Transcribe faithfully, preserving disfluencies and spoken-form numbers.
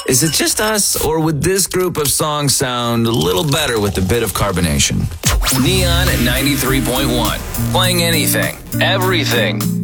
Is it just us, or would this group of songs sound a little better with a bit of carbonation? Neon at ninety-three point one. Playing anything, everything.